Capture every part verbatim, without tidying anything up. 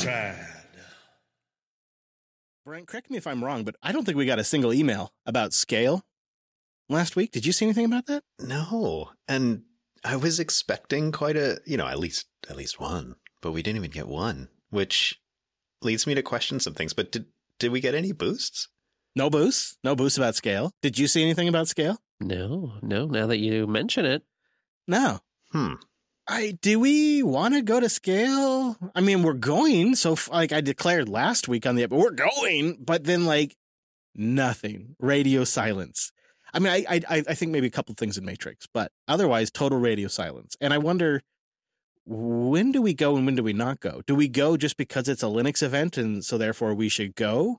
sad. Brent, correct me if I'm wrong, but I don't think we got a single email about Scale last week. Did you see anything about that? No. And I was expecting quite a, you know, at least at least one, but we didn't even get one, which leads me to question some things. But did did we get any boosts? No boosts. No boosts about Scale. Did you see anything about Scale? No, no. Now that you mention it. No. Hmm. I do we want to go to Scale? I mean, we're going. So, like I declared last week on the episode, we're going, but then like nothing. Radio silence. I mean, I I I think maybe a couple of things in Matrix, but otherwise, total radio silence. And I wonder, when do we go and when do we not go? Do we go just because it's a Linux event and so therefore we should go?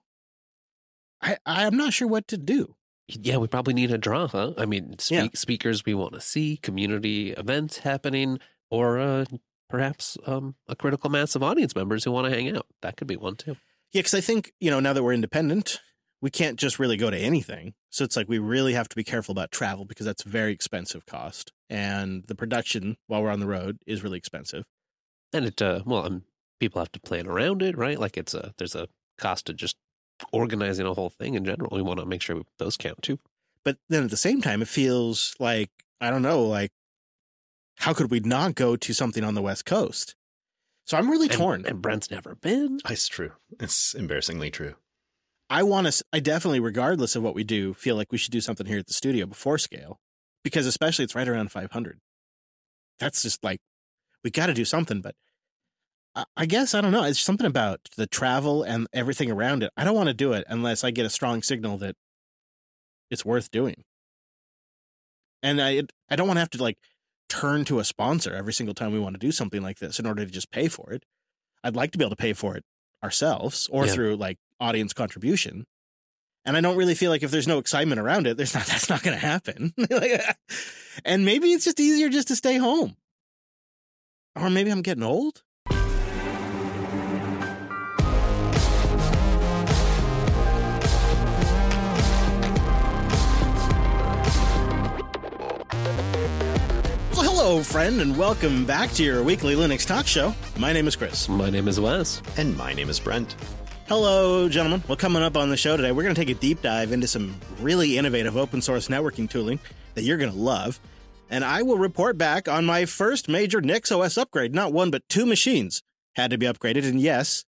I I'm not sure what to do. Yeah, we probably need a draw, huh? I mean, speak, Yeah. speakers we want to see, community events happening, or uh, perhaps um, a critical mass of audience members who want to hang out. That could be one, too. Yeah, because I think, you know, now that we're independent, we can't just really go to anything. So it's like we really have to be careful about travel because that's a very expensive cost. And the production while we're on the road is really expensive. And it, uh, well, um, people have to plan around it, right? Like it's a, there's a cost to just organizing a whole thing in general. We want to make sure those count too. But then at the same time, it feels like, I don't know, like, how could we not go to something on the West Coast? So I'm really And, torn. and Brent's never been. It's true. It's embarrassingly true. I want to, I definitely, regardless of what we do, feel like we should do something here at the studio before Scale, because especially it's right around five hundred. That's just like, we got to do something. But I, I guess, I don't know. It's something about the travel and everything around it. I don't want to do it unless I get a strong signal that it's worth doing. And I, I don't want to have to like turn to a sponsor every single time we want to do something like this in order to just pay for it. I'd like to be able to pay for it ourselves or Yeah. through like audience contribution. And I don't really feel like if there's no excitement around it, there's not, that's not going to happen. Like, and maybe it's just easier just to stay home. Or maybe I'm getting old. Well, hello, friend, and welcome back to your weekly Linux talk show. My name is Chris. My name is Wes. And my name is Brent. Hello, gentlemen. Well, coming up on the show today, we're going to take a deep dive into some really innovative open source networking tooling that you're going to love. And I will report back on my first major NixOS upgrade. Not one, but two machines had to be upgraded. And yes,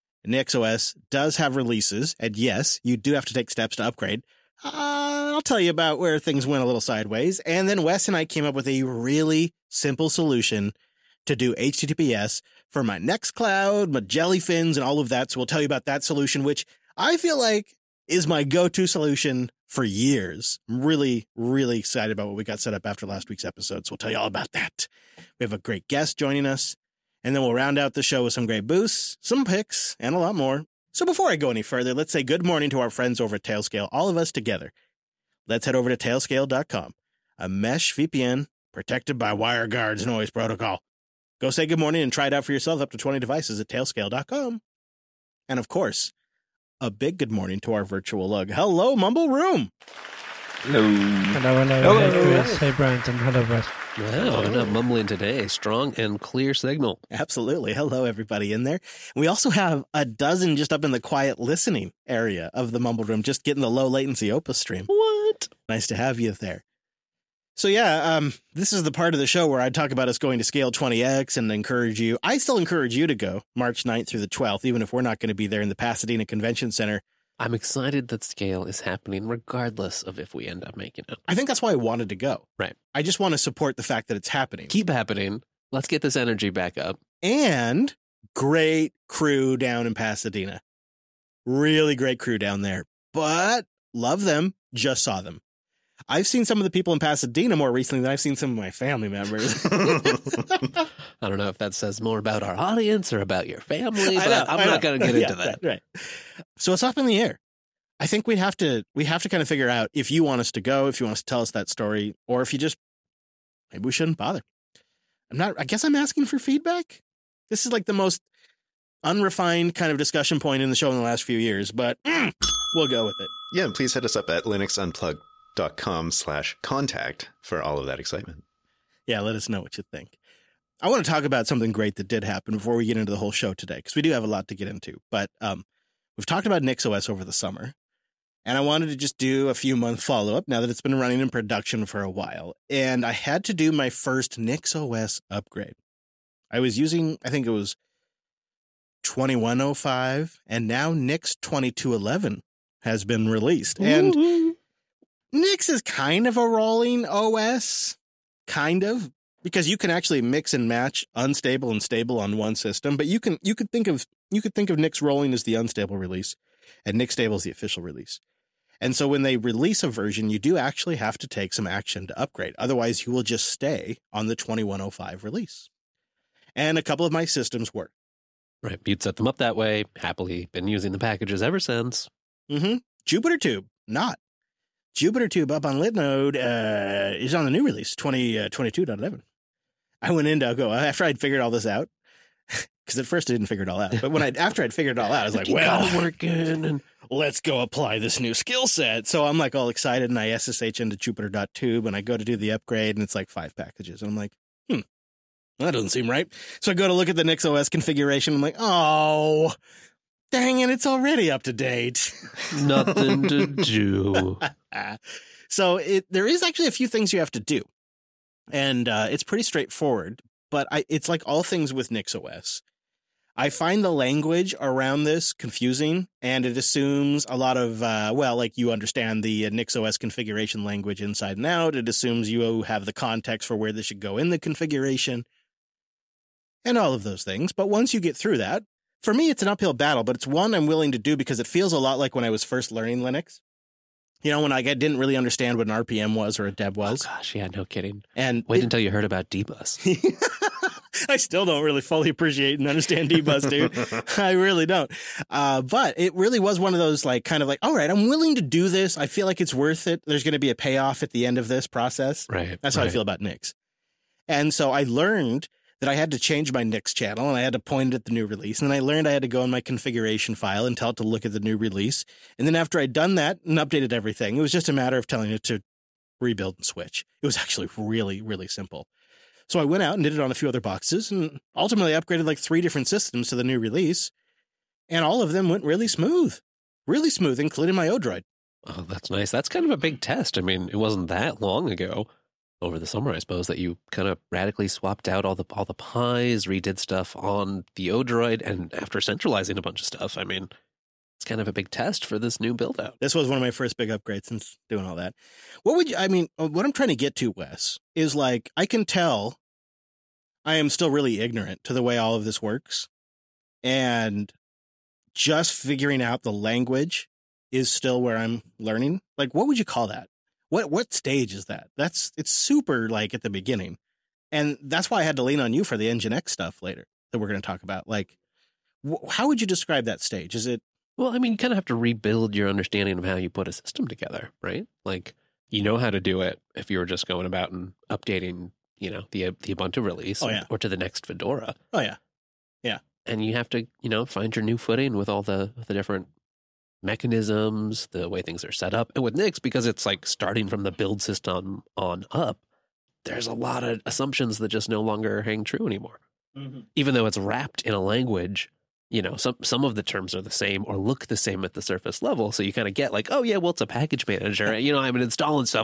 NixOS does have releases. And yes, you do have to take steps to upgrade. Uh, I'll tell you about where things went a little sideways. And then Wes and I came up with a really simple solution to do H T T P S for my Nextcloud, my Jellyfins, and all of that. So we'll tell you about that solution, which I feel like is my go-to solution for years. I'm really, really excited about what we got set up after last week's episode. So we'll tell you all about that. We have a great guest joining us, and then we'll round out the show with some great boosts, some picks, and a lot more. So before I go any further, let's say good morning to our friends over at Tailscale, all of us together. Let's head over to tailscale dot com, a mesh V P N protected by WireGuard's noise protocol. Go say good morning and try it out for yourself up to twenty devices at tailscale dot com. And of course, a big good morning to our virtual lug. Hello, Mumble Room. Hello. Hello, hello. Hey, Chris. Hey, Brent, and hello, Brett. Wow, we're not mumbling today. Strong and clear signal. Absolutely. Hello, everybody in there. We also have a dozen just up in the quiet listening area of the Mumble Room, just getting the low latency Opus stream. What? Nice to have you there. So yeah, um, this is the part of the show where I talk about us going to Scale twenty X and encourage you. I still encourage you to go March ninth through the twelfth, even if we're not going to be there in the Pasadena Convention Center. I'm excited that Scale is happening regardless of if we end up making it. I think that's why I wanted to go. Right. I just want to support the fact that it's happening. Keep happening. Let's get this energy back up. And great crew down in Pasadena. Really great crew down there. But love them. Just saw them. I've seen some of the people in Pasadena more recently than I've seen some of my family members. I don't know if that says more about our audience or about your family, I but know, I'm I not know. going to get Yeah, into that. Right. So it's up in the air. I think we have to we have to kind of figure out if you want us to go, if you want us to tell us that story, or if you just maybe we shouldn't bother. I'm not I guess I'm asking for feedback. This is like the most unrefined kind of discussion point in the show in the last few years, but mm, we'll go with it. Yeah, and please hit us up at linuxunplugged dot com slash contact for all of that excitement. Yeah, let us know what you think. I want to talk about something great that did happen before we get into the whole show today, because we do have a lot to get into. But um, we've talked about NixOS over the summer, and I wanted to just do a few month follow-up now that it's been running in production for a while. And I had to do my first NixOS upgrade. I was using, I think it was twenty-one oh five, and now Nix twenty-two eleven has been released. And Woo-hoo. Nix is kind of a rolling O S, kind of. Because you can actually mix and match unstable and stable on one system, but you can you could think of you could think of Nix rolling as the unstable release, and Nix stable is the official release. And so when they release a version, you do actually have to take some action to upgrade. Otherwise, you will just stay on the twenty-one oh five release. And a couple of my systems work. Right. You'd set them up that way. Happily been using the packages ever since. Mm-hmm. JupyterTube, not. JupyterTube up on Linode uh, is on the new release, twenty twenty-two point eleven. I went in to go after I'd figured all this out, because at first I didn't figure it all out. But when I after I'd figured it all out, I was like, well, working and let's go apply this new skill set. So I'm like all excited, and I S S H into Jupyter.tube, and I go to do the upgrade, and it's like five packages. And I'm like, hmm, that doesn't seem right. So I go to look at the NixOS configuration. I'm like, oh, dang it, it's already up to date. nothing to do. So it there is actually a few things you have to do. And uh, it's pretty straightforward, but I, it's like all things with NixOS. I find the language around this confusing, and it assumes a lot of, uh, well, like you understand the uh, NixOS configuration language inside and out. It assumes you have the context for where this should go in the configuration and all of those things. But once you get through that, for me, it's an uphill battle, but it's one I'm willing to do because it feels a lot like when I was first learning Linux. You know, when I didn't really understand what an R P M was or a deb was. Oh, gosh, yeah, no kidding. And Wait it, until you heard about dbus. I still don't really fully appreciate and understand dbus, dude. I really don't. Uh, but it really was one of those, like, kind of like, all right, I'm willing to do this. I feel like it's worth it. There's going to be a payoff at the end of this process. Right. That's how right. I feel about Nix. And so I learned that I had to change my Nix channel, and I had to point it at the new release. And then I learned I had to go in my configuration file and tell it to look at the new release. And then after I'd done that and updated everything, it was just a matter of telling it to rebuild and switch. It was actually really, really simple. So I went out and did it on a few other boxes, and ultimately upgraded like three different systems to the new release. And all of them went really smooth, really smooth, including my Odroid. Oh, that's nice. That's kind of a big test. I mean, it wasn't that long ago. Over the summer, I suppose, that you kind of radically swapped out all the all the pies, redid stuff on the Odroid, and after centralizing a bunch of stuff, I mean, it's kind of a big test for this new build out. This was one of my first big upgrades since doing all that. What would you, I mean, what I'm trying to get to, Wes, is like, I can tell I am still really ignorant to the way all of this works. And just figuring out the language is still where I'm learning. Like, what would you call that? What what stage is that? That's it's super like at the beginning, and that's why I had to lean on you for the Nginx stuff later that we're going to talk about. Like, wh- how would you describe that stage? Is it Well, I mean, you kind of have to rebuild your understanding of how you put a system together, right? Like, you know how to do it if you were just going about and updating, you know, the the Ubuntu release, Oh, yeah. or to the next Fedora, oh yeah and you have to, you know, find your new footing with all the the different mechanisms, the way things are set up. And with Nix, because it's like starting from the build system on up, there's a lot of assumptions that just no longer hang true anymore. mm-hmm. Even though it's wrapped in a language, you know, some some of the terms are the same or look the same at the surface level. So you kind of get like, oh yeah, well, it's a package manager. You know, I'm installing stuff.